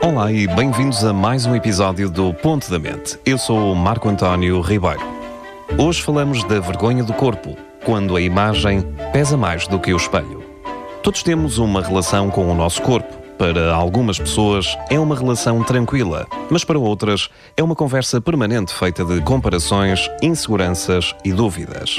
Olá e bem-vindos a mais um episódio do Ponto da Mente. Eu sou o Marco António Ribeiro. Hoje falamos da vergonha do corpo, quando a imagem pesa mais do que o espelho. Todos temos uma relação com o nosso corpo. Para algumas pessoas é uma relação tranquila, mas para outras é uma conversa permanente feita de comparações, inseguranças e dúvidas.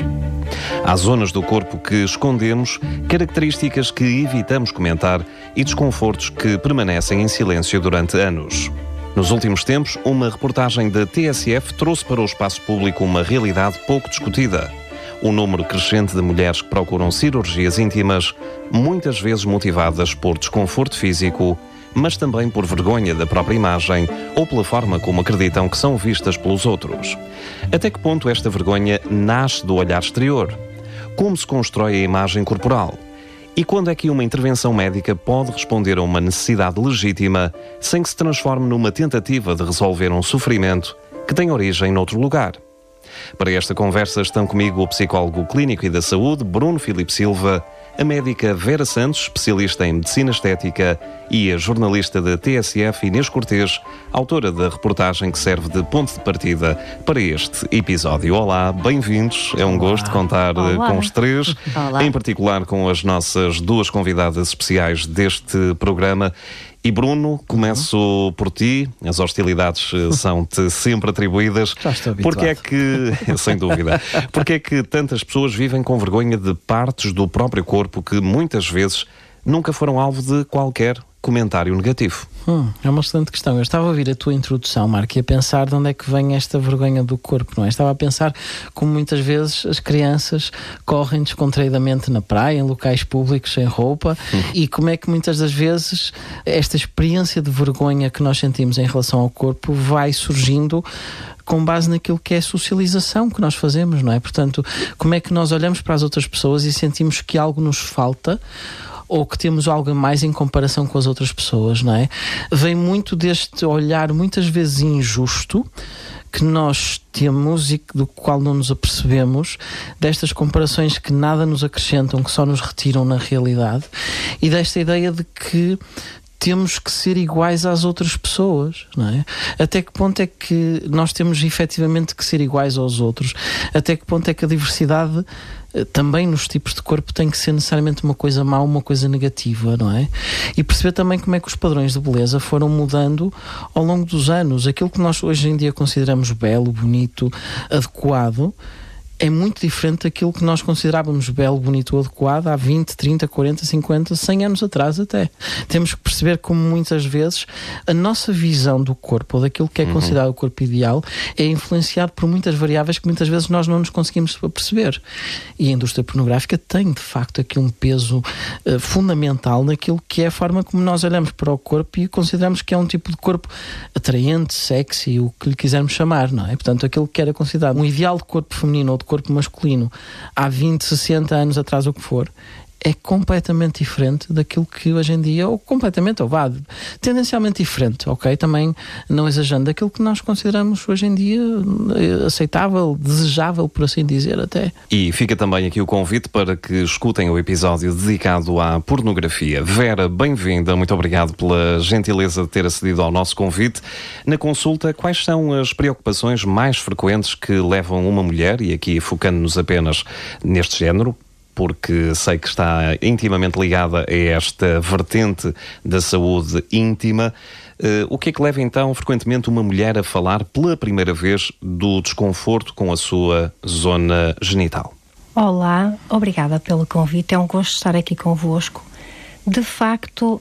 Há zonas do corpo que escondemos, características que evitamos comentar e desconfortos que permanecem em silêncio durante anos. Nos últimos tempos, uma reportagem da TSF trouxe para o espaço público uma realidade pouco discutida. O número crescente de mulheres que procuram cirurgias íntimas, muitas vezes motivadas por desconforto físico, mas também por vergonha da própria imagem ou pela forma como acreditam que são vistas pelos outros. Até que ponto esta vergonha nasce do olhar exterior? Como se constrói a imagem corporal? E quando é que uma intervenção médica pode responder a uma necessidade legítima sem que se transforme numa tentativa de resolver um sofrimento que tem origem noutro lugar? Para esta conversa estão comigo o psicólogo clínico e da saúde, Bruno Filipe Silva, a médica Vera Santos, especialista em medicina estética, e a jornalista da TSF, Inês Cortês, autora da reportagem que serve de ponto de partida para este episódio. Olá, bem-vindos. É um gosto contar com os três, em particular com as nossas duas convidadas especiais deste programa. E Bruno, começo por ti, as hostilidades são-te sempre atribuídas. Já estou habituado. Porque é que, sem dúvida, porque é que tantas pessoas vivem com vergonha de partes do próprio corpo que muitas vezes nunca foram alvo de qualquer comentário negativo? É uma excelente questão. Eu estava a ouvir a tua introdução, Marco, e a pensar de onde é que vem esta vergonha do corpo, não é? Estava a pensar como muitas vezes as crianças correm descontraídamente na praia, em locais públicos, sem roupa, e como é que muitas das vezes esta experiência de vergonha que nós sentimos em relação ao corpo vai surgindo com base naquilo que é a socialização que nós fazemos, não é? Portanto, como é que nós olhamos para as outras pessoas e sentimos que algo nos falta, ou que temos algo a mais em comparação com as outras pessoas, não é? Vem muito deste olhar, muitas vezes injusto, que nós temos e do qual não nos apercebemos, destas comparações que nada nos acrescentam, que só nos retiram na realidade, e desta ideia de que temos que ser iguais às outras pessoas, não é? Até que ponto é que nós temos efetivamente que ser iguais aos outros? Até que ponto é que a diversidade também nos tipos de corpo tem que ser necessariamente uma coisa má, uma coisa negativa, não é? E perceber também como é que os padrões de beleza foram mudando ao longo dos anos. Aquilo que nós hoje em dia consideramos belo, bonito, adequado, é muito diferente daquilo que nós considerávamos belo, bonito ou adequado há 20, 30, 40, 50, 100 anos atrás até. Temos que perceber como muitas vezes a nossa visão do corpo, ou daquilo que é considerado o corpo ideal, é influenciado por muitas variáveis que muitas vezes nós não nos conseguimos perceber. E a indústria pornográfica tem, de facto, aqui um peso fundamental naquilo que é a forma como nós olhamos para o corpo e consideramos que é um tipo de corpo atraente, sexy, o que lhe quisermos chamar, não é? Portanto, aquilo que era considerado um ideal de corpo feminino ou de corpo masculino há 20, 60 anos atrás, o que for, é completamente diferente daquilo que hoje em dia, ou completamente, ou tendencialmente diferente, ok? Também não exagerando, daquilo que nós consideramos hoje em dia aceitável, desejável, por assim dizer, até. E fica também aqui o convite para que escutem o episódio dedicado à pornografia. Vera, bem-vinda, muito obrigado pela gentileza de ter acedido ao nosso convite. Na consulta, quais são as preocupações mais frequentes que levam uma mulher, e aqui focando-nos apenas neste género, porque sei que está intimamente ligada a esta vertente da saúde íntima. O que é que leva então frequentemente uma mulher a falar pela primeira vez do desconforto com a sua zona genital? Olá, obrigada pelo convite, é um gosto estar aqui convosco. De facto,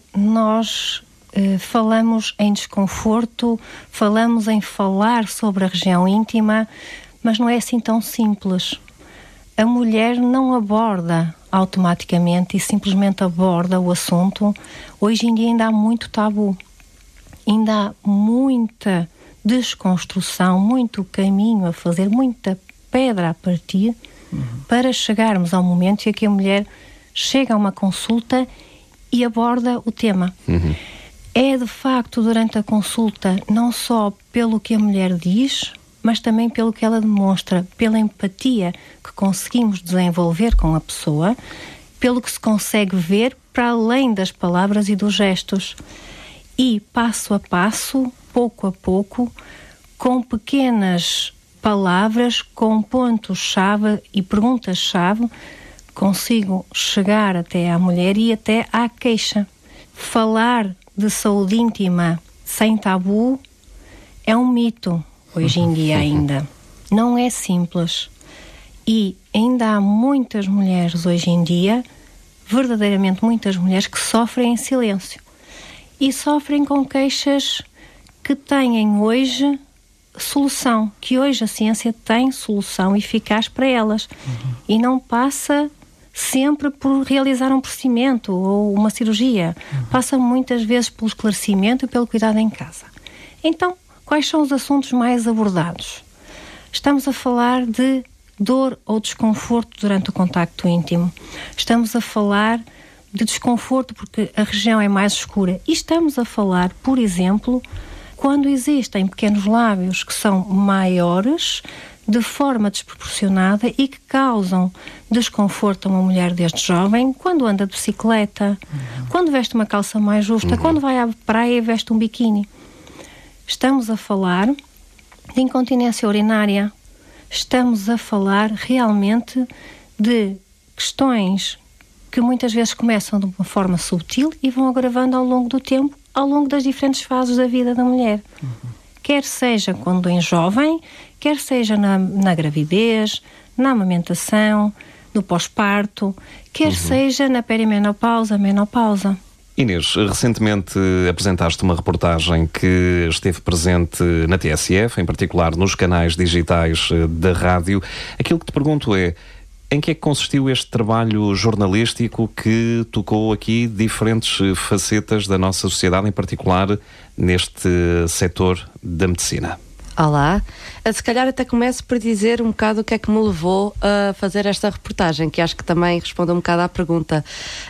nós falamos em desconforto, falamos em falar sobre a região íntima, mas não é assim tão simples. A mulher não aborda automaticamente e simplesmente aborda o assunto. Hoje em dia ainda há muito tabu, ainda há muita desconstrução, muito caminho a fazer, muita pedra a partir para chegarmos ao momento em que a mulher chega a uma consulta e aborda o tema. É de facto durante a consulta, não só pelo que a mulher diz, mas também pelo que ela demonstra, pela empatia que conseguimos desenvolver com a pessoa, pelo que se consegue ver para além das palavras e dos gestos. e passo a passo, pouco a pouco, com pequenas palavras, com pontos-chave e perguntas-chave, consigo chegar até à mulher e até à queixa. Falar de saúde íntima sem tabu é um mito, hoje em dia ainda. Não é simples. E ainda há muitas mulheres hoje em dia, verdadeiramente muitas mulheres, que sofrem em silêncio. E sofrem com queixas que têm hoje solução, que hoje a ciência tem solução eficaz para elas. E não passa sempre por realizar um procedimento ou uma cirurgia. Passa muitas vezes pelo esclarecimento e pelo cuidado em casa. Então, quais são os assuntos mais abordados? Estamos a falar de dor ou desconforto durante o contacto íntimo. Estamos a falar de desconforto porque a região é mais escura. E estamos a falar, por exemplo, quando existem pequenos lábios que são maiores, de forma desproporcionada e que causam desconforto a uma mulher desde jovem, quando anda de bicicleta, quando veste uma calça mais justa, quando vai à praia e veste um biquíni. Estamos a falar de incontinência urinária. Estamos a falar realmente de questões que muitas vezes começam de uma forma subtil e vão agravando ao longo do tempo, ao longo das diferentes fases da vida da mulher. Quer seja quando é jovem, quer seja na gravidez, na amamentação, no pós-parto, quer seja na perimenopausa, menopausa. Inês, recentemente apresentaste uma reportagem que esteve presente na TSF, em particular nos canais digitais da rádio. Aquilo que te pergunto é, em que é que consistiu este trabalho jornalístico que tocou aqui diferentes facetas da nossa sociedade, em particular neste setor da medicina? Olá, se calhar até começo por dizer um bocado o que é que me levou a fazer esta reportagem, que acho que também responde um bocado à pergunta.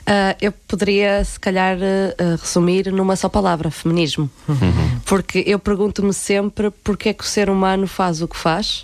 Eu poderia, se calhar, resumir numa só palavra: feminismo. Porque eu pergunto-me sempre porque é que o ser humano faz o que faz.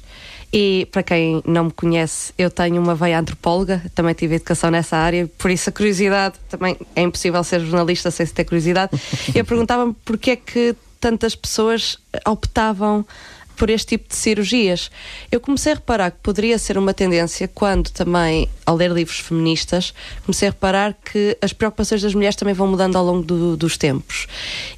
E para quem não me conhece, eu tenho uma veia antropóloga, também tive educação nessa área, por isso a curiosidade, também é impossível ser jornalista sem se ter curiosidade. Eu perguntava-me porque é que tantas pessoas optavam por este tipo de cirurgias. Eu comecei a reparar que poderia ser uma tendência quando também, ao ler livros feministas, comecei a reparar que as preocupações das mulheres também vão mudando ao longo dos tempos.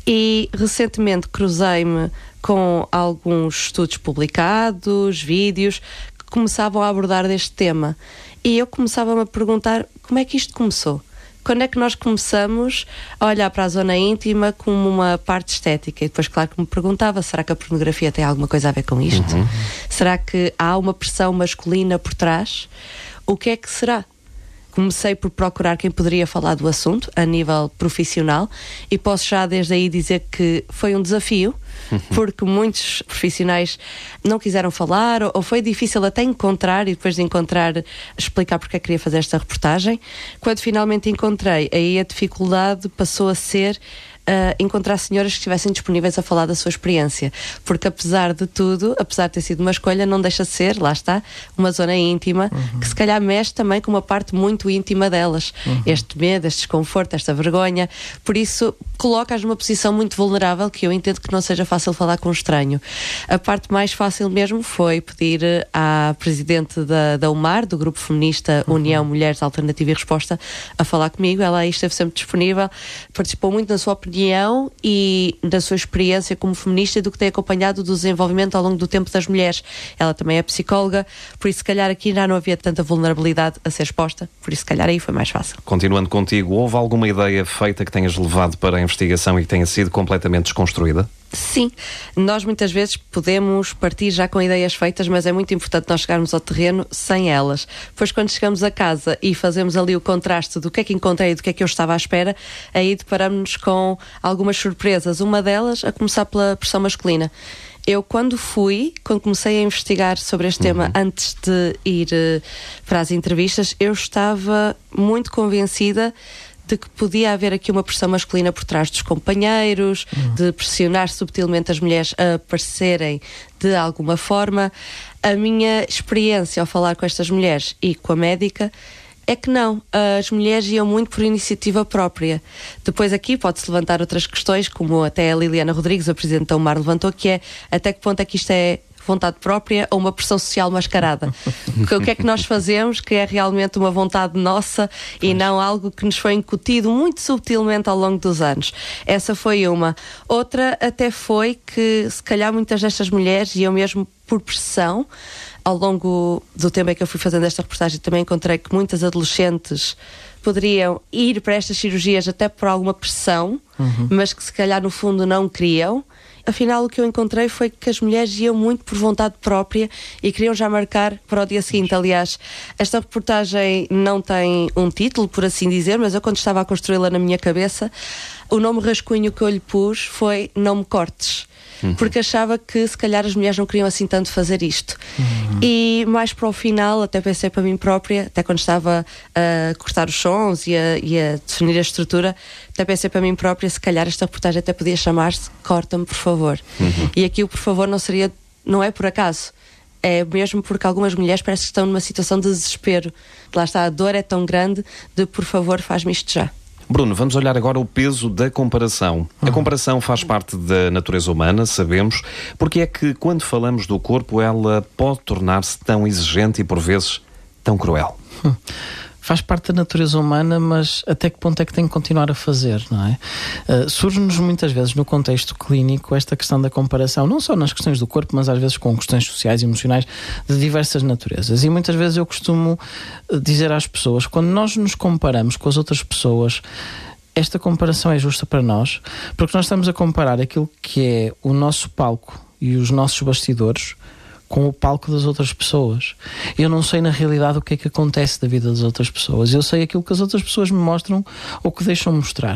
E recentemente cruzei-me com alguns estudos publicados, vídeos, que começavam a abordar deste tema. E eu começava-me a perguntar como é que isto começou? Quando é que nós começamos a olhar para a zona íntima como uma parte estética? E depois, claro que me perguntava, será que a pornografia tem alguma coisa a ver com isto? Será que há uma pressão masculina por trás? O que é que será? Comecei por procurar quem poderia falar do assunto a nível profissional e posso já desde aí dizer que foi um desafio, porque muitos profissionais não quiseram falar ou foi difícil até encontrar, e depois de encontrar explicar porque é que queria fazer esta reportagem. Quando finalmente encontrei, aí a dificuldade passou a ser encontrar senhoras que estivessem disponíveis a falar da sua experiência, porque apesar de tudo, apesar de ter sido uma escolha, não deixa de ser, lá está, uma zona íntima que se calhar mexe também com uma parte muito íntima delas, este medo, este desconforto, esta vergonha, por isso coloca-as numa posição muito vulnerável que eu entendo que não seja fácil falar com um estranho. A parte mais fácil mesmo foi pedir à presidente da UMAR, do grupo feminista União Mulheres Alternativa e Resposta, a falar comigo. Ela aí esteve sempre disponível, participou muito na sua opinião e da sua experiência como feminista e do que tem acompanhado do desenvolvimento ao longo do tempo das mulheres. Ela também é psicóloga, por isso se calhar aqui já não havia tanta vulnerabilidade a ser exposta, por isso se calhar aí foi mais fácil. Continuando contigo, houve alguma ideia feita que tenhas levado para a investigação e que tenha sido completamente desconstruída? Sim, nós muitas vezes podemos partir já com ideias feitas, mas é muito importante nós chegarmos ao terreno sem elas. Pois quando chegamos a casa e fazemos ali o contraste do que é que encontrei e do que é que eu estava à espera, aí deparamos-nos com algumas surpresas. Uma delas a começar pela pressão masculina. Eu quando comecei a investigar sobre este tema antes de ir para as entrevistas, eu estava muito convencida de que podia haver aqui uma pressão masculina por trás dos companheiros, de pressionar subtilmente as mulheres a aparecerem de alguma forma. A minha experiência ao falar com estas mulheres e com a médica é que não, as mulheres iam muito por iniciativa própria. Depois aqui pode-se levantar outras questões, como até a Liliana Rodrigues, a Presidente da UMAR, levantou, que é até que ponto é que isto é vontade própria ou uma pressão social mascarada. Porque o que é que nós fazemos que é realmente uma vontade nossa e não algo que nos foi incutido muito subtilmente ao longo dos anos. Essa foi uma. Outra até foi que se calhar muitas destas mulheres iam mesmo por pressão. Ao longo do tempo em que eu fui fazendo esta reportagem também encontrei que muitas adolescentes poderiam ir para estas cirurgias até por alguma pressão, mas que se calhar no fundo não queriam. Afinal, o que eu encontrei foi que as mulheres iam muito por vontade própria e queriam já marcar para o dia seguinte. Aliás, esta reportagem não tem um título, por assim dizer, mas eu quando estava a construí-la na minha cabeça, o nome rascunho que eu lhe pus foi Não Me Cortes. Porque achava que se calhar as mulheres não queriam assim tanto fazer isto. E mais para o final, até pensei para mim própria, até quando estava a cortar os sons e a definir a estrutura, até pensei para mim própria, se calhar esta reportagem até podia chamar-se Corta-me, por favor. E aqui o por favor não é por acaso. É mesmo porque algumas mulheres parece que estão numa situação de desespero. Lá está, a dor é tão grande de por favor faz-me isto já. Bruno, vamos olhar agora o peso da comparação. A comparação faz parte da natureza humana, sabemos. Porque é que, quando falamos do corpo, ela pode tornar-se tão exigente e, por vezes, tão cruel? Faz parte da natureza humana, mas até que ponto é que tem que continuar a fazer, não é? Surge-nos muitas vezes no contexto clínico esta questão da comparação, não só nas questões do corpo, mas às vezes com questões sociais e emocionais de diversas naturezas. E muitas vezes eu costumo dizer às pessoas, quando nós nos comparamos com as outras pessoas, esta comparação é justa para nós, porque nós estamos a comparar aquilo que é o nosso palco e os nossos bastidores com o palco das outras pessoas. Eu não sei na realidade o que é que acontece da vida das outras pessoas. Eu sei aquilo que as outras pessoas me mostram ou que deixam mostrar.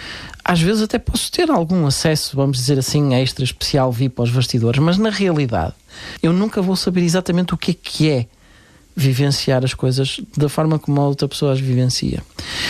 Às vezes até posso ter algum acesso, vamos dizer assim, extra, especial, VIP aos bastidores, mas na realidade eu nunca vou saber exatamente o que é vivenciar as coisas da forma como a outra pessoa as vivencia.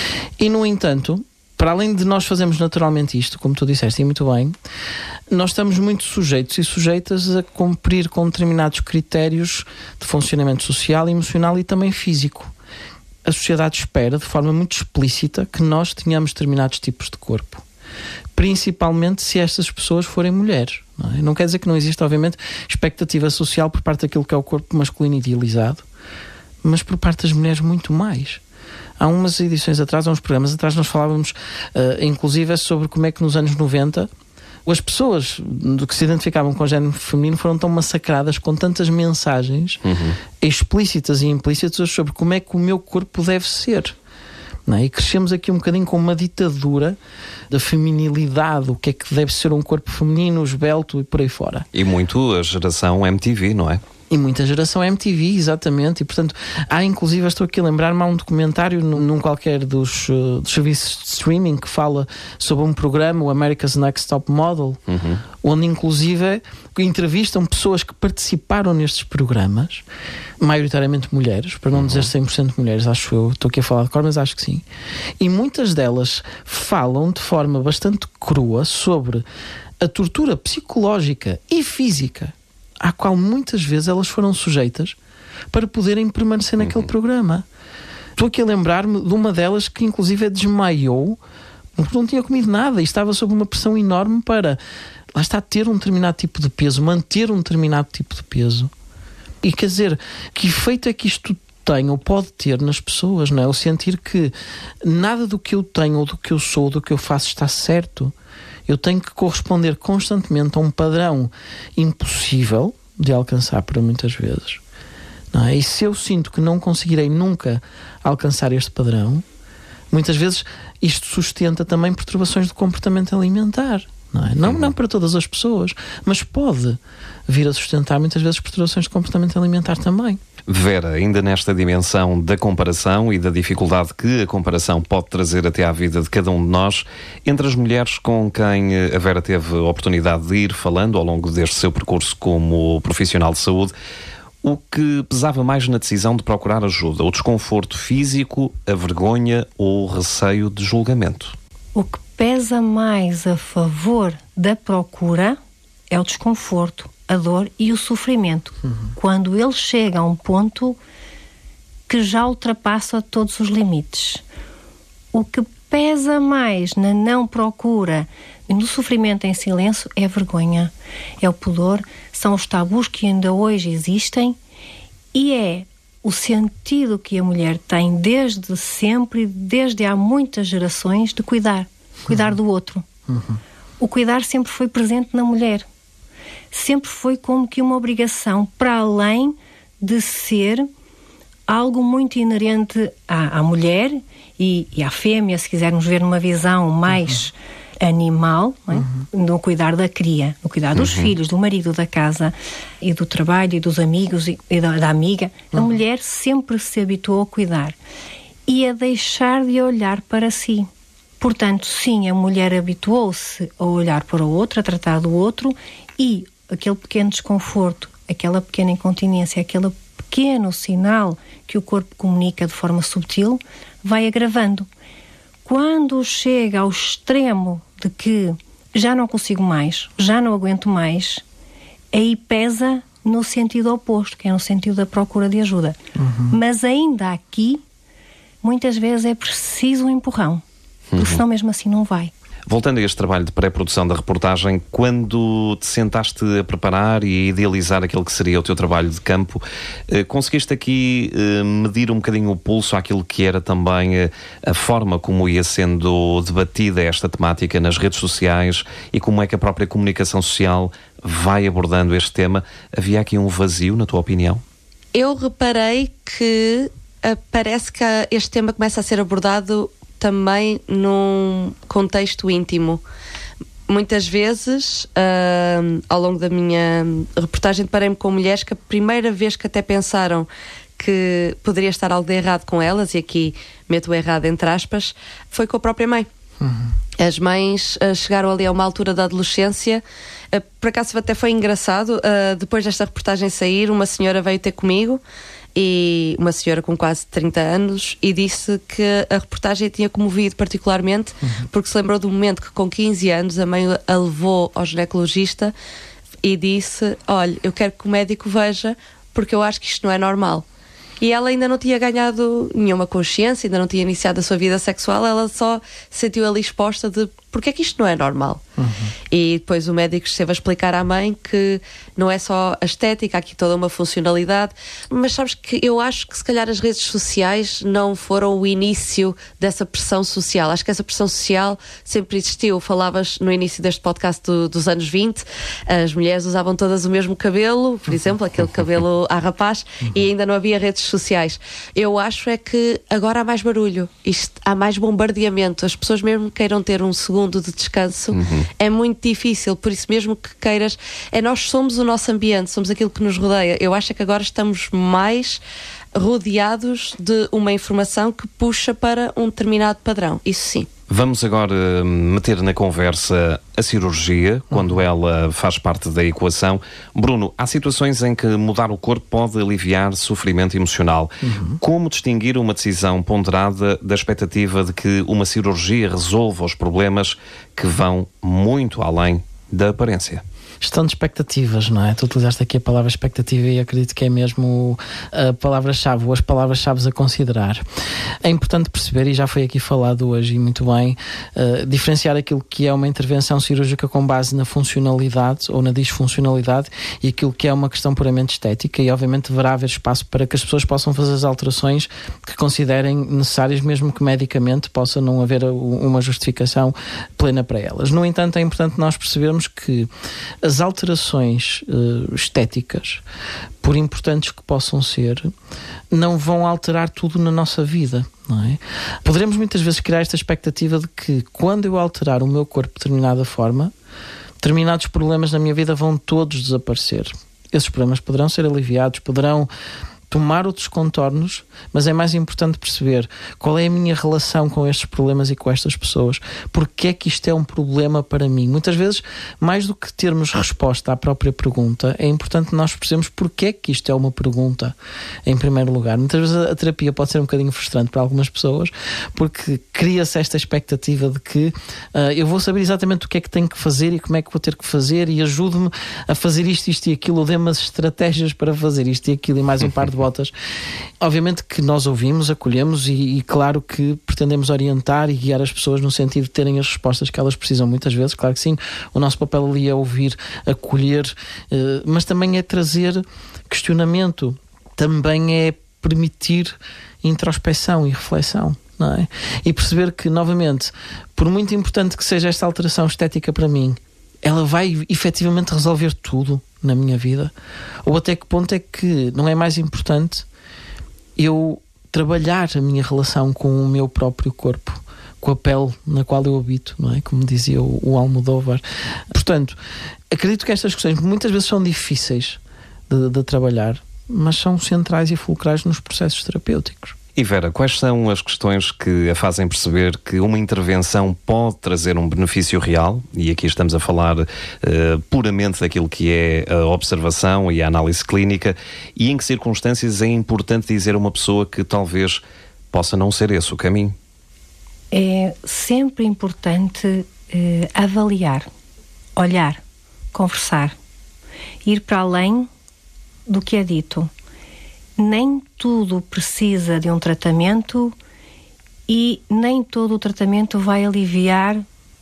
E no entanto, para além de nós fazermos naturalmente isto, como tu disseste e muito bem, nós estamos muito sujeitos e sujeitas a cumprir com determinados critérios de funcionamento social, emocional e também físico. A sociedade espera de forma muito explícita que nós tenhamos determinados tipos de corpo. Principalmente se estas pessoas forem mulheres. Não é? Não quer dizer que não exista, obviamente, expectativa social por parte daquilo que é o corpo masculino idealizado, mas por parte das mulheres muito mais. Há umas edições atrás, há uns programas atrás, nós falávamos inclusive sobre como é que nos anos 90 as pessoas que se identificavam com o género feminino foram tão massacradas com tantas mensagens explícitas e implícitas sobre como é que o meu corpo deve ser. Não é? E crescemos aqui um bocadinho com uma ditadura da feminilidade, o que é que deve ser um corpo feminino, esbelto e por aí fora. E muito a geração MTV, não é? E muita geração MTV, exatamente. E, portanto, inclusive, estou aqui a lembrar-me, há um documentário num qualquer dos serviços de streaming que fala sobre um programa, o America's Next Top Model, onde, inclusive, entrevistam pessoas que participaram nestes programas, maioritariamente mulheres, para não dizer 100% mulheres, acho eu. Estou aqui a falar de cor, mas acho que sim. E muitas delas falam de forma bastante crua sobre a tortura psicológica e física à qual muitas vezes elas foram sujeitas para poderem permanecer naquele programa. Estou aqui a lembrar-me de uma delas que inclusive desmaiou porque não tinha comido nada e estava sob uma pressão enorme para, lá está, ter um determinado tipo de peso, manter um determinado tipo de peso. E quer dizer, que efeito é que isto tem ou pode ter nas pessoas, não é? O sentir que nada do que eu tenho ou do que eu sou, do que eu faço está certo. Eu tenho que corresponder constantemente a um padrão impossível de alcançar para muitas vezes. Não é? E se eu sinto que não conseguirei nunca alcançar este padrão, muitas vezes isto sustenta também perturbações do comportamento alimentar. Não é? Não para todas as pessoas, mas pode vir a sustentar muitas vezes perturbações de comportamento alimentar também. Vera, ainda nesta dimensão da comparação e da dificuldade que a comparação pode trazer até à vida de cada um de nós, entre as mulheres com quem a Vera teve a oportunidade de ir falando ao longo deste seu percurso como profissional de saúde, o que pesava mais na decisão de procurar ajuda? O desconforto físico, a vergonha ou o receio de julgamento? O que pesa mais a favor da procura é o desconforto, a dor e o sofrimento. Quando ele chega a um ponto que já ultrapassa todos os limites. O que pesa mais na não procura, no sofrimento em silêncio, é a vergonha, é o pudor, são os tabus que ainda hoje existem e é o sentido que a mulher tem desde sempre, desde há muitas gerações, de cuidar do outro. O cuidar sempre foi presente na mulher. Sempre foi como que uma obrigação, para além de ser algo muito inerente à mulher e à fêmea, se quisermos ver numa visão mais animal, não é? No cuidar da cria, no cuidar dos filhos, do marido, da casa e do trabalho e dos amigos e da amiga. A mulher sempre se habituou a cuidar e a deixar de olhar para si. Portanto, sim, a mulher habituou-se a olhar para o outro, a tratar do outro, e aquele pequeno desconforto, aquela pequena incontinência, aquele pequeno sinal que o corpo comunica de forma subtil, vai agravando. Quando chega ao extremo de que já não consigo mais, já não aguento mais, aí pesa no sentido oposto, que é no sentido da procura de ajuda. Mas ainda aqui, muitas vezes é preciso um empurrão, porque senão mesmo assim não vai. Voltando a este trabalho de pré-produção da reportagem, quando te sentaste a preparar e a idealizar aquele que seria o teu trabalho de campo, conseguiste aqui medir um bocadinho o pulso àquilo que era também a forma como ia sendo debatida esta temática nas redes sociais e como é que a própria comunicação social vai abordando este tema? Havia aqui um vazio, na tua opinião? Eu reparei que parece que este tema começa a ser abordado também num contexto íntimo. Muitas vezes, ao longo da minha reportagem, deparei-me com mulheres que a primeira vez que até pensaram que poderia estar algo de errado com elas, e aqui meto o errado entre aspas, foi com a própria mãe. As mães chegaram ali a uma altura da adolescência. Por acaso até foi engraçado, depois desta reportagem sair, uma senhora veio ter comigo, e uma senhora com quase 30 anos, e disse que a reportagem a tinha comovido particularmente, porque se lembrou do momento que com 15 anos a mãe a levou ao ginecologista e disse: olha, eu quero que o médico veja, porque eu acho que isto não é normal. E ela ainda não tinha ganhado nenhuma consciência, ainda não tinha iniciado a sua vida sexual, ela só se sentiu ali exposta de porque é que isto não é normal. E depois o médico esteve a explicar à mãe que não é só a estética, há aqui toda uma funcionalidade, mas sabes que eu acho que se calhar as redes sociais não foram o início dessa pressão social. Acho que essa pressão social sempre existiu. Falavas no início deste podcast dos anos 20, as mulheres usavam todas o mesmo cabelo, por exemplo, aquele cabelo à rapaz, e ainda não havia redes sociais. Eu acho é que agora há mais barulho, há mais bombardeamento, as pessoas mesmo queiram ter um segundo de descanso, é muito difícil, por isso mesmo que queiras, nós somos o nosso ambiente, somos aquilo que nos rodeia. Eu acho que agora estamos mais rodeados de uma informação que puxa para um determinado padrão, isso sim. Vamos agora meter na conversa a cirurgia, quando ela faz parte da equação. Bruno, há situações em que mudar o corpo pode aliviar sofrimento emocional. Como distinguir uma decisão ponderada da expectativa de que uma cirurgia resolva os problemas que vão muito além da aparência? Gestão de expectativas, não é? Tu utilizaste aqui a palavra expectativa e acredito que é mesmo a palavra-chave ou as palavras-chave a considerar. É importante perceber, e já foi aqui falado hoje e muito bem, diferenciar aquilo que é uma intervenção cirúrgica com base na funcionalidade ou na disfuncionalidade e aquilo que é uma questão puramente estética, e obviamente deverá haver espaço para que as pessoas possam fazer as alterações que considerem necessárias, mesmo que medicamente possa não haver uma justificação plena para elas. No entanto, é importante nós percebermos que as alterações estéticas, por importantes que possam ser, não vão alterar tudo na nossa vida, não é? Poderemos muitas vezes criar esta expectativa de que quando eu alterar o meu corpo de determinada forma, determinados problemas na minha vida vão todos desaparecer. Esses problemas poderão ser aliviados, poderão tomar outros contornos, mas é mais importante perceber qual é a minha relação com estes problemas e com estas pessoas. Porque é que isto é um problema para mim? Muitas vezes, mais do que termos resposta à própria pergunta, é importante nós percebermos porque é que isto é uma pergunta, em primeiro lugar. Muitas vezes a terapia pode ser um bocadinho frustrante para algumas pessoas, porque cria-se esta expectativa de que eu vou saber exatamente o que é que tenho que fazer e como é que vou ter que fazer, e ajude-me a fazer isto e aquilo, ou dê-me as estratégias para fazer isto e aquilo e mais um par de botas. Obviamente que nós ouvimos, acolhemos e claro que pretendemos orientar e guiar as pessoas no sentido de terem as respostas que elas precisam muitas vezes, claro que sim. O nosso papel ali é ouvir, acolher, mas também é trazer questionamento, também é permitir introspeção e reflexão, não é? E perceber que, novamente, por muito importante que seja esta alteração estética para mim, ela vai efetivamente resolver tudo na minha vida? Ou até que ponto é que não é mais importante eu trabalhar a minha relação com o meu próprio corpo, com a pele na qual eu habito, não é? Como dizia o Almodóvar. Portanto, acredito que estas questões muitas vezes são difíceis de trabalhar, mas são centrais e fulcrais nos processos terapêuticos. E Vera, quais são as questões que a fazem perceber que uma intervenção pode trazer um benefício real? E aqui estamos a falar puramente daquilo que é a observação e a análise clínica. E em que circunstâncias é importante dizer a uma pessoa que talvez possa não ser esse o caminho? É sempre importante avaliar, olhar, conversar, ir para além do que é dito. Nem tudo precisa de um tratamento e nem todo o tratamento vai aliviar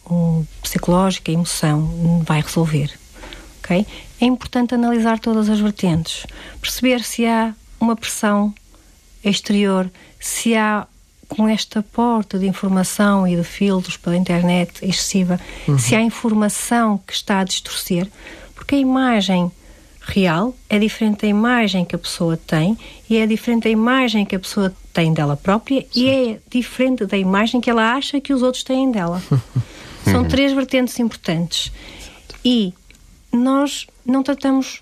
o psicológico, a emoção, vai resolver. Okay? É importante analisar todas as vertentes, perceber se há uma pressão exterior, se há, com esta porta de informação e de filtros pela internet excessiva, se há informação que está a distorcer, porque a imagem real é diferente da imagem que a pessoa tem e é diferente da imagem que a pessoa tem dela própria. Sim. E é diferente da imagem que ela acha que os outros têm dela. São 3 vertentes importantes. E nós não tratamos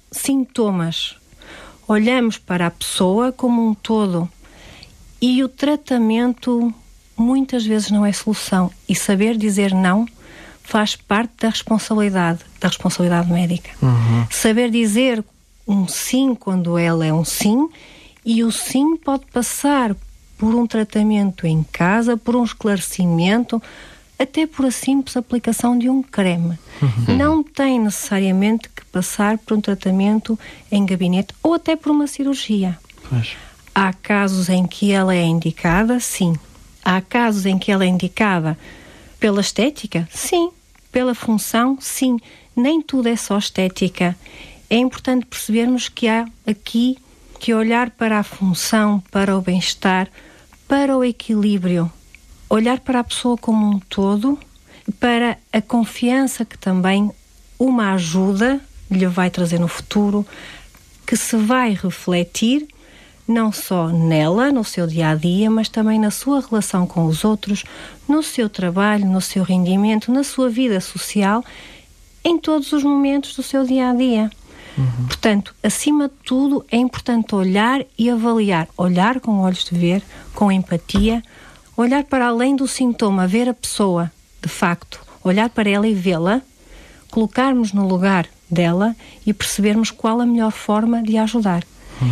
sintomas. Olhamos para a pessoa como um todo. E o tratamento muitas vezes não é solução. E saber dizer não faz parte da responsabilidade médica. Saber dizer um sim quando ela é um sim, e o sim pode passar por um tratamento em casa, por um esclarecimento, até por a simples aplicação de um creme. Não tem necessariamente que passar por um tratamento em gabinete ou até por uma cirurgia. Pois. Há casos em que ela é indicada, sim. Há casos em que ela é indicada pela estética, sim. Pela função, sim. Nem tudo é só estética. É importante percebermos que há aqui que olhar para a função, para o bem-estar, para o equilíbrio. Olhar para a pessoa como um todo, para a confiança que também uma ajuda lhe vai trazer no futuro, que se vai refletir não só nela, no seu dia-a-dia, mas também na sua relação com os outros, no seu trabalho, no seu rendimento, na sua vida social, em todos os momentos do seu dia-a-dia. Portanto, acima de tudo, é importante olhar e avaliar. Olhar com olhos de ver, com empatia, olhar para além do sintoma, ver a pessoa, de facto, olhar para ela e vê-la, colocarmos no lugar dela e percebermos qual a melhor forma de a ajudar.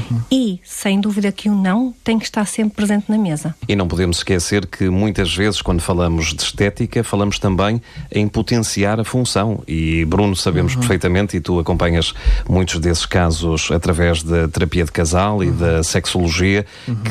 E, sem dúvida que o não tem que estar sempre presente na mesa. E não podemos esquecer que muitas vezes, quando falamos de estética, falamos também em potenciar a função. E, Bruno, sabemos perfeitamente, e tu acompanhas muitos desses casos através da terapia de casal e da sexologia,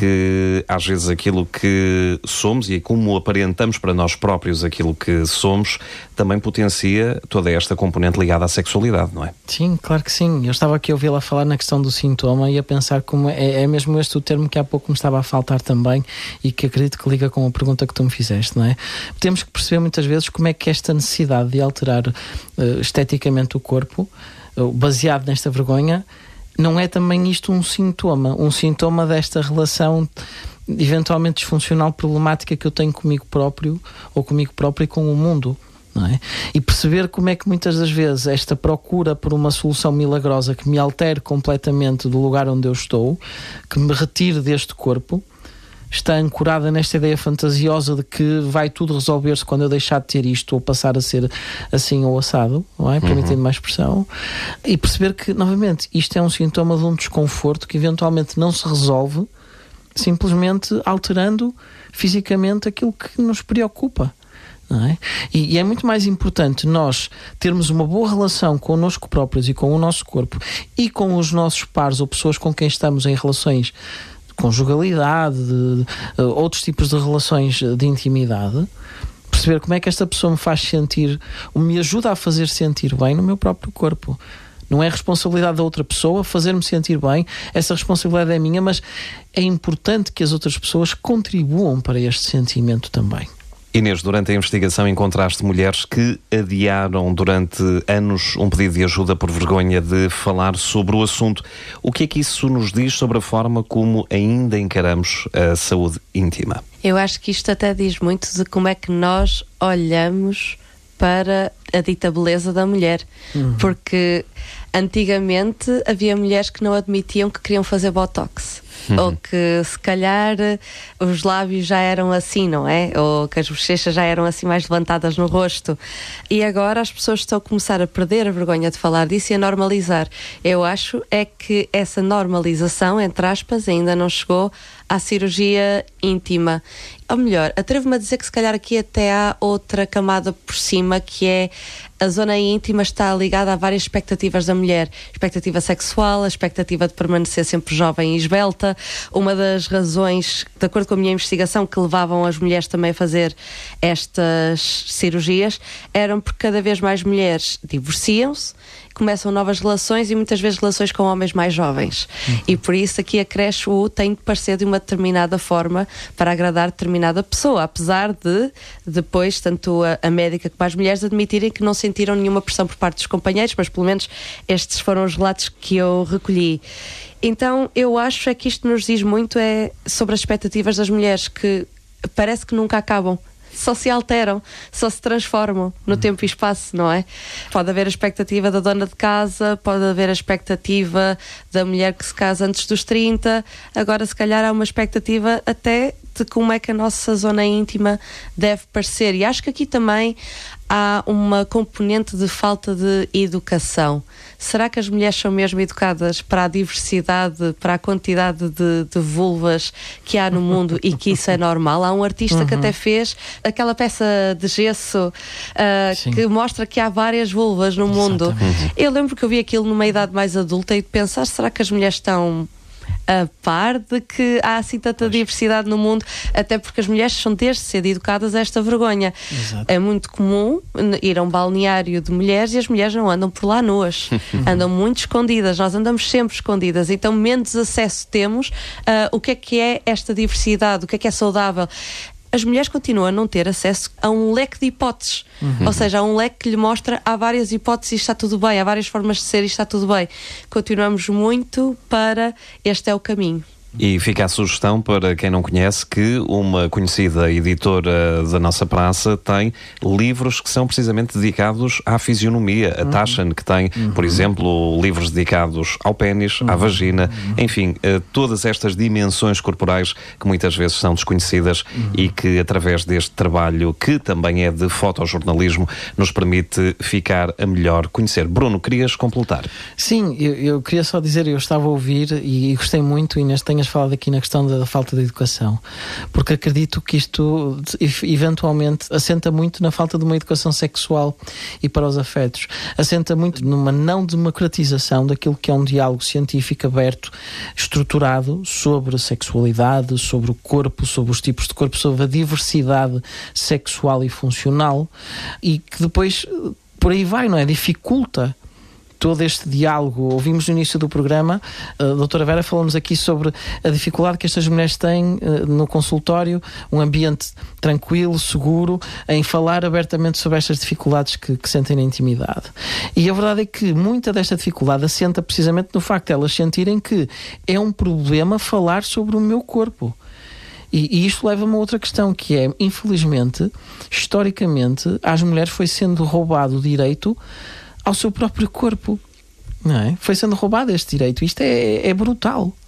que às vezes aquilo que somos e como aparentamos para nós próprios aquilo que somos, também potencia toda esta componente ligada à sexualidade, não é? Sim, claro que sim. Eu estava aqui a ouvi-la falar na questão do sintoma e a pensar como é mesmo este o termo que há pouco me estava a faltar também e que acredito que liga com a pergunta que tu me fizeste, não é? Temos que perceber muitas vezes como é que esta necessidade de alterar esteticamente o corpo, baseado nesta vergonha, não é também isto um sintoma desta relação eventualmente disfuncional, problemática que eu tenho comigo próprio ou comigo próprio e com o mundo. Não é? E perceber como é que muitas das vezes esta procura por uma solução milagrosa que me altere completamente do lugar onde eu estou, que me retire deste corpo, está ancorada nesta ideia fantasiosa de que vai tudo resolver-se quando eu deixar de ter isto ou passar a ser assim ou assado, não é? Permitindo mais expressão. E perceber que, novamente, isto é um sintoma de um desconforto que eventualmente não se resolve simplesmente alterando fisicamente aquilo que nos preocupa. Não é? E é muito mais importante nós termos uma boa relação connosco próprios e com o nosso corpo e com os nossos pares ou pessoas com quem estamos em relações de conjugalidade, outros tipos de relações de intimidade, perceber como é que esta pessoa me faz sentir, me ajuda a fazer sentir bem no meu próprio corpo. Não é responsabilidade da outra pessoa fazer-me sentir bem, essa responsabilidade é minha, mas é importante que as outras pessoas contribuam para este sentimento também. Inês, durante a investigação encontraste mulheres que adiaram durante anos um pedido de ajuda por vergonha de falar sobre o assunto. O que é que isso nos diz sobre a forma como ainda encaramos a saúde íntima? Eu acho que isto até diz muito de como é que nós olhamos para a dita beleza da mulher. Porque antigamente havia mulheres que não admitiam que queriam fazer botox. Ou que se calhar os lábios já eram assim, não é? Ou que as bochechas já eram assim mais levantadas no rosto. E agora as pessoas estão a começar a perder a vergonha de falar disso e a normalizar. Eu acho é que essa normalização, entre aspas, ainda não chegou à cirurgia íntima. Ou melhor, atrevo-me a dizer que se calhar aqui até há outra camada por cima, que é a zona íntima está ligada a várias expectativas da mulher. Expectativa sexual, a expectativa de permanecer sempre jovem e esbelta. Uma das razões, de acordo com a minha investigação, que levavam as mulheres também a fazer estas cirurgias, eram porque cada vez mais mulheres divorciam-se, começam novas relações e muitas vezes relações com homens mais jovens. E por isso aqui acresce o tem de parecer de uma determinada forma para agradar determinada pessoa, apesar de depois tanto a médica como as mulheres admitirem que não sentiram nenhuma pressão por parte dos companheiros, mas pelo menos estes foram os relatos que eu recolhi. Então eu acho é que isto nos diz muito sobre as expectativas das mulheres, que parece que nunca acabam. Só se alteram, só se transformam no tempo e espaço, não é? Pode haver a expectativa da dona de casa, pode haver a expectativa da mulher que se casa antes dos 30, agora se calhar há uma expectativa até de como é que a nossa zona íntima deve parecer. E acho que aqui também há uma componente de falta de educação. Será que as mulheres são mesmo educadas para a diversidade, para a quantidade de vulvas que há no mundo e que isso é normal? Há um artista que até fez aquela peça de gesso que mostra que há várias vulvas no mundo. Eu lembro que eu vi aquilo numa idade mais adulta e de pensar, será que as mulheres estão a par de que há assim tanta diversidade no mundo, até porque as mulheres são desde cedo educadas a esta vergonha. Exato. É muito comum ir a um balneário de mulheres e as mulheres não andam por lá nuas, andam muito escondidas, nós andamos sempre escondidas, então menos acesso temos o que é esta diversidade, o que é saudável. As mulheres continuam a não ter acesso a um leque de hipóteses. Ou seja, há um leque que lhe mostra há várias hipóteses e está tudo bem, há várias formas de ser e está tudo bem. Continuamos muito para este é o caminho. E fica a sugestão para quem não conhece que uma conhecida editora da nossa praça tem livros que são precisamente dedicados à fisionomia. A Taschen, que tem, por exemplo, livros dedicados ao pénis, à vagina, enfim, a todas estas dimensões corporais que muitas vezes são desconhecidas e que através deste trabalho, que também é de fotojornalismo, nos permite ficar a melhor conhecer. Bruno, querias completar? Sim, eu queria só dizer, eu estava a ouvir e gostei muito, Inês, tenhas falado aqui na questão da falta de educação, porque acredito que isto eventualmente assenta muito na falta de uma educação sexual e para os afetos, assenta muito numa não democratização daquilo que é um diálogo científico aberto, estruturado sobre sexualidade, sobre o corpo, sobre os tipos de corpo, sobre a diversidade sexual e funcional, e que depois por aí vai, não é? Dificulta todo este diálogo. Ouvimos no início do programa a doutora Vera falou-nos aqui sobre a dificuldade que estas mulheres têm no consultório, um ambiente tranquilo, seguro, em falar abertamente sobre estas dificuldades que sentem na intimidade. E a verdade é que muita desta dificuldade assenta precisamente no facto de elas sentirem que é um problema falar sobre o meu corpo. E isto leva-me a outra questão, que é, infelizmente, historicamente, às mulheres foi sendo roubado o direito ao seu próprio corpo, não é? Foi sendo roubado este direito. Isto é brutal.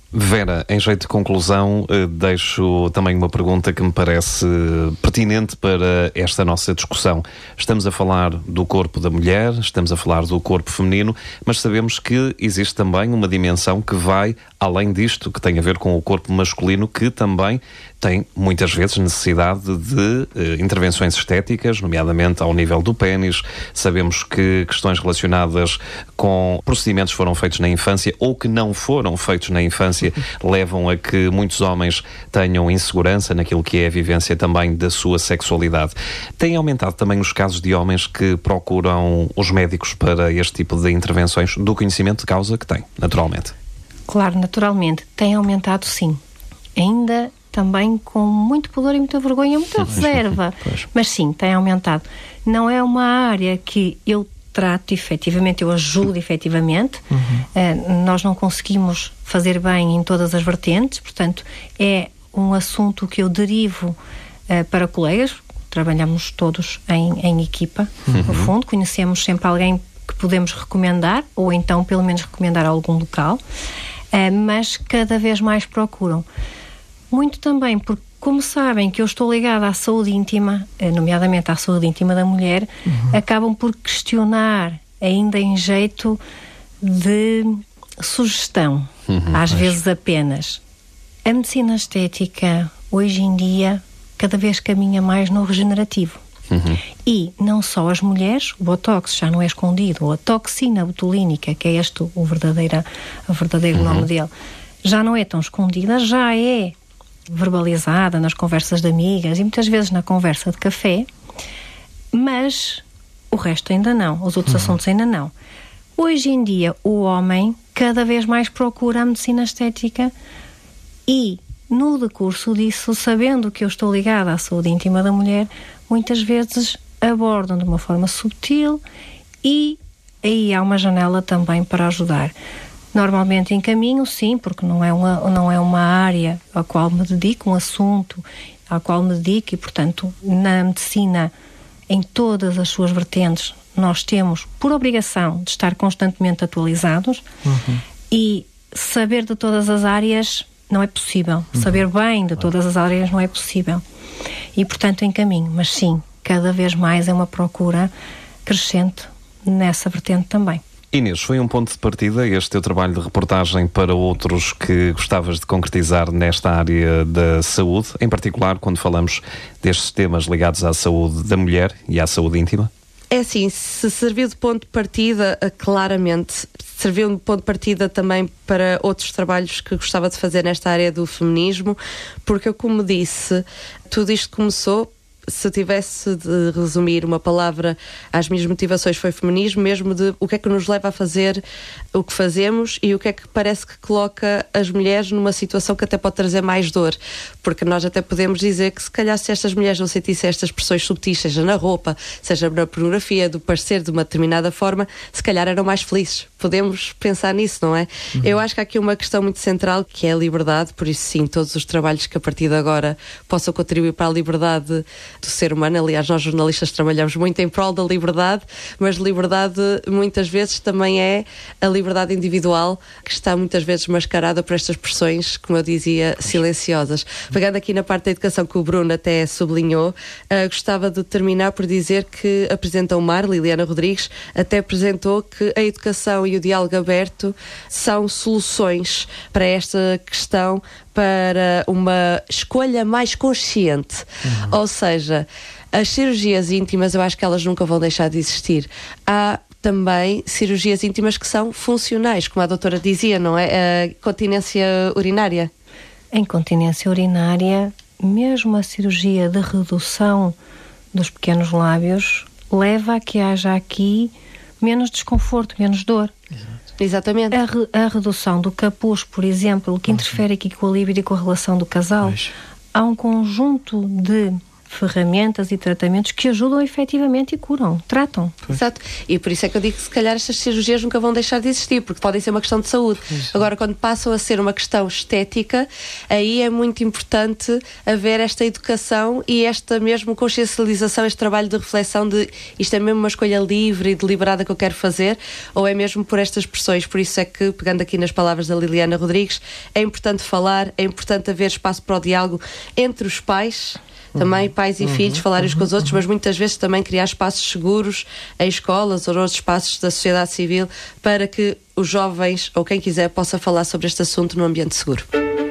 Vera, em jeito de conclusão, deixo também uma pergunta que me parece pertinente para esta nossa discussão. Estamos a falar do corpo da mulher, estamos a falar do corpo feminino, mas sabemos que existe também uma dimensão que vai além disto, que tem a ver com o corpo masculino, que também tem muitas vezes necessidade de intervenções estéticas, nomeadamente ao nível do pénis. Sabemos que questões relacionadas com procedimentos que foram feitos na infância ou que não foram feitos na infância levam a que muitos homens tenham insegurança naquilo que é a vivência também da sua sexualidade. Tem aumentado também os casos de homens que procuram os médicos para este tipo de intervenções, do conhecimento de causa que têm, naturalmente? Claro, naturalmente. Tem aumentado, sim. Ainda também com muito pudor e muita vergonha, muita reserva. Mas sim, tem aumentado. Não é uma área que eu trato efetivamente, eu ajudo efetivamente. Nós não conseguimos fazer bem em todas as vertentes, portanto, é um assunto que eu derivo para colegas. Trabalhamos todos em equipa, no fundo. Conhecemos sempre alguém que podemos recomendar, ou então pelo menos recomendar a algum local, mas cada vez mais procuram. Muito também porque, como sabem que eu estou ligada à saúde íntima, nomeadamente à saúde íntima da mulher, acabam por questionar, ainda em jeito de sugestão, às vezes apenas. A medicina estética, hoje em dia, cada vez caminha mais no regenerativo. E não só as mulheres, o botox já não é escondido, ou a toxina botulínica, que é este o verdadeiro nome dele, já não é tão escondida, já é verbalizada nas conversas de amigas e muitas vezes na conversa de café, mas o resto ainda não, os outros assuntos ainda não. Hoje em dia o homem cada vez mais procura a medicina estética e, no decurso disso, sabendo que eu estou ligada à saúde íntima da mulher, muitas vezes abordam de uma forma subtil e aí há uma janela também para ajudar. Normalmente encaminho, sim, porque não é uma área à qual me dedico, um assunto ao qual me dedico e, portanto, na medicina, em todas as suas vertentes, nós temos, por obrigação, de estar constantemente atualizados e saber de todas as áreas não é possível. Saber bem de todas as áreas não é possível. E, portanto, encaminho. Mas, sim, cada vez mais é uma procura crescente nessa vertente também. Inês, foi um ponto de partida este teu trabalho de reportagem para outros que gostavas de concretizar nesta área da saúde, em particular quando falamos destes temas ligados à saúde da mulher e à saúde íntima? É assim, se serviu de ponto de partida, claramente, serviu de ponto de partida também para outros trabalhos que gostava de fazer nesta área do feminismo, porque, como disse, tudo isto começou. Se eu tivesse de resumir uma palavra às minhas motivações, foi feminismo, mesmo de o que é que nos leva a fazer o que fazemos e o que é que parece que coloca as mulheres numa situação que até pode trazer mais dor, porque nós até podemos dizer que se calhar se estas mulheres não sentissem estas pressões subtis, seja na roupa, seja na pornografia, do parecer de uma determinada forma, se calhar eram mais felizes. Podemos pensar nisso, não é? Eu acho que há aqui uma questão muito central, que é a liberdade, por isso sim, todos os trabalhos que a partir de agora possam contribuir para a liberdade do ser humano. Aliás, nós jornalistas trabalhamos muito em prol da liberdade, mas liberdade muitas vezes também é a liberdade individual, que está muitas vezes mascarada por estas pressões, como eu dizia, silenciosas. Pegando aqui na parte da educação que o Bruno até sublinhou, gostava de terminar por dizer que a Presidenta UMAR, Liliana Rodrigues, até apresentou que a educação e o diálogo aberto são soluções para esta questão, para uma escolha mais consciente. Ou seja, as cirurgias íntimas, eu acho que elas nunca vão deixar de existir. Há também cirurgias íntimas que são funcionais, como a doutora dizia, não é? A continência urinária. A incontinência urinária, mesmo a cirurgia de redução dos pequenos lábios, leva a que haja aqui menos desconforto, menos dor. Exatamente. A redução do capuz, por exemplo, que interfere aqui com a libido e com a relação do casal, há um conjunto de ferramentas e tratamentos que ajudam efetivamente e curam, tratam. Exato. E por isso é que eu digo que se calhar estas cirurgias nunca vão deixar de existir, porque podem ser uma questão de saúde. Agora, quando passam a ser uma questão estética, aí é muito importante haver esta educação e esta mesmo consciencialização, este trabalho de reflexão de isto é mesmo uma escolha livre e deliberada que eu quero fazer, ou é mesmo por estas pressões. Por isso é que, pegando aqui nas palavras da Liliana Rodrigues, é importante falar, é importante haver espaço para o diálogo entre os pais, também pais e filhos falarem uns com os outros, mas muitas vezes também criar espaços seguros em escolas ou outros espaços da sociedade civil para que os jovens ou quem quiser possa falar sobre este assunto num ambiente seguro.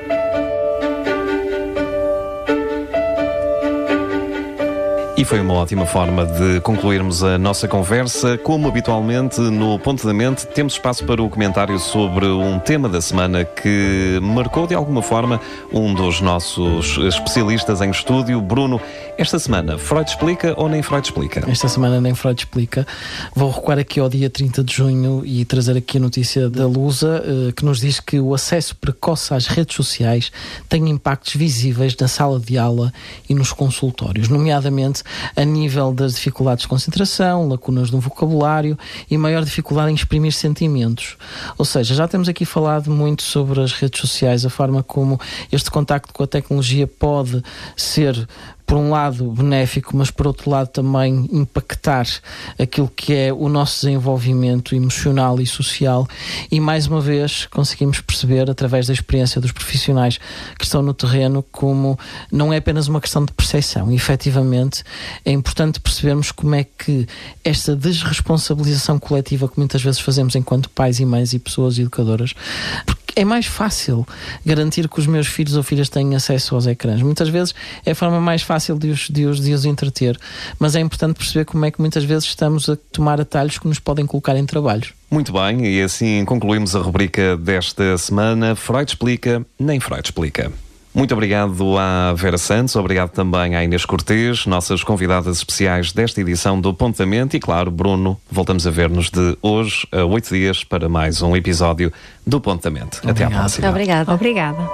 E foi uma ótima forma de concluirmos a nossa conversa. Como habitualmente, no Ponto da Mente, temos espaço para o comentário sobre um tema da semana que marcou de alguma forma um dos nossos especialistas em estúdio, Bruno. Esta semana, Freud explica ou nem Freud explica? Esta semana nem Freud explica. Vou recuar aqui ao dia 30 de junho e trazer aqui a notícia da Lusa, que nos diz que o acesso precoce às redes sociais tem impactos visíveis na sala de aula e nos consultórios, nomeadamente a nível das dificuldades de concentração, lacunas no vocabulário e maior dificuldade em exprimir sentimentos. Ou seja, já temos aqui falado muito sobre as redes sociais, a forma como este contacto com a tecnologia pode ser, por um lado, benéfico, mas por outro lado também impactar aquilo que é o nosso desenvolvimento emocional e social. E mais uma vez conseguimos perceber, através da experiência dos profissionais que estão no terreno, como não é apenas uma questão de percepção. E, efetivamente, é importante percebermos como é que esta desresponsabilização coletiva que muitas vezes fazemos enquanto pais e mães e pessoas educadoras, é mais fácil garantir que os meus filhos ou filhas tenham acesso aos ecrãs. Muitas vezes é a forma mais fácil de os entreter, mas é importante perceber como é que muitas vezes estamos a tomar atalhos que nos podem colocar em trabalhos. Muito bem, e assim concluímos a rubrica desta semana. Freud explica, nem Freud explica. Muito obrigado à Vera Santos, obrigado também à Inês Cortês, nossas convidadas especiais desta edição do Ponto da Mente. E claro, Bruno, voltamos a ver-nos de hoje a 8 dias para mais um episódio do Ponto da Mente. Até à próxima. Obrigada. Obrigada.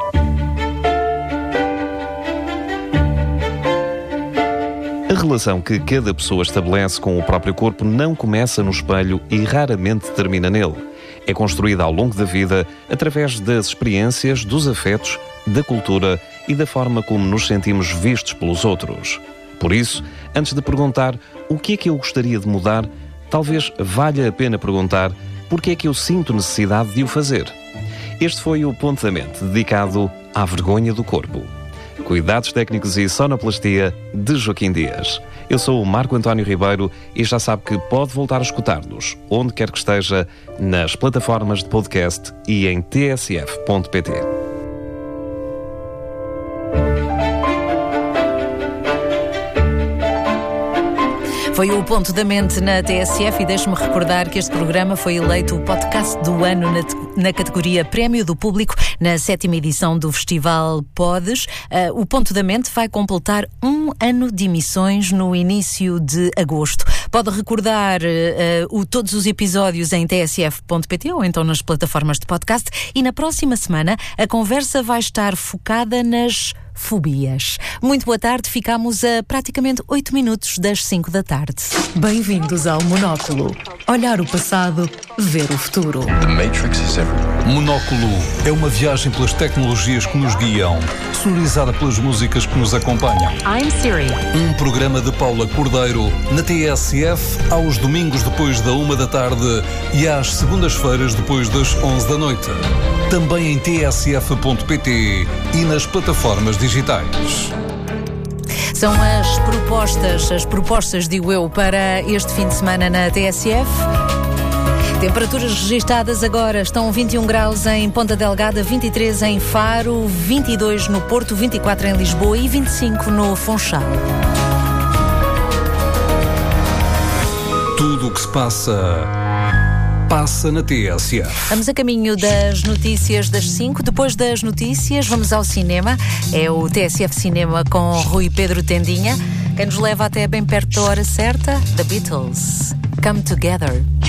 A relação que cada pessoa estabelece com o próprio corpo não começa no espelho e raramente termina nele. É construída ao longo da vida através das experiências, dos afetos, da cultura e da forma como nos sentimos vistos pelos outros. Por isso, antes de perguntar o que é que eu gostaria de mudar, talvez valha a pena perguntar porque é que eu sinto necessidade de o fazer. Este foi o Ponto da Mente, dedicado à vergonha do corpo. Cuidados técnicos e sonoplastia de Joaquim Dias. Eu sou o Marco António Ribeiro e já sabe que pode voltar a escutar-nos onde quer que esteja, nas plataformas de podcast e em tsf.pt. Foi o Ponto da Mente na TSF e deixe-me recordar que este programa foi eleito o podcast do ano na categoria Prémio do Público na 7ª edição do Festival Podes. O Ponto da Mente vai completar 1 ano de emissões no início de agosto. Pode recordar todos os episódios em tsf.pt ou então nas plataformas de podcast e na próxima semana a conversa vai estar focada nas fobias. Muito boa tarde, ficamos a praticamente 8 minutos das 5 da tarde. Bem-vindos ao Monóculo. Olhar o passado, ver o futuro. The Matrix is everywhere. Monóculo é uma viagem pelas tecnologias que nos guiam, sonorizada pelas músicas que nos acompanham. I'm Siri. Um programa de Paula Cordeiro na TSF aos domingos depois da 1 da tarde e às segundas-feiras depois das 11 da noite. Também em tsf.pt e nas plataformas digitais. São as propostas, digo eu, para este fim de semana na TSF. Temperaturas registadas agora estão 21 graus em Ponta Delgada, 23 em Faro, 22 no Porto, 24 em Lisboa e 25 no Funchal. Tudo o que se passa na TSF. Vamos a caminho das notícias das 5. Depois das notícias, vamos ao cinema. É o TSF Cinema com Rui Pedro Tendinha. Quem nos leva até bem perto da hora certa? The Beatles. Come Together.